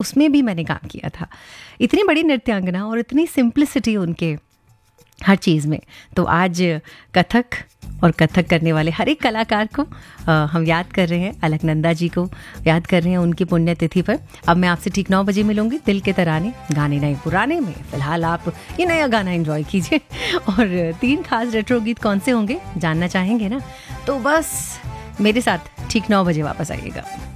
उसमें भी मैंने काम किया था। इतनी बड़ी नृत्यांगना और इतनी सिंप्लिसिटी उनके हर चीज़ में। तो आज कथक और कथक करने वाले हर एक कलाकार को हम याद कर रहे हैं, अलकनंदा जी को याद कर रहे हैं उनकी पुण्यतिथि पर। अब मैं आपसे ठीक 9 बजे मिलूंगी दिल के तराने, गाने नए पुराने में। फिलहाल आप ये नया गाना एंजॉय कीजिए। और 3 खास रेट्रो गीत कौन से होंगे जानना चाहेंगे ना, तो बस मेरे साथ ठीक 9 बजे वापस आइएगा।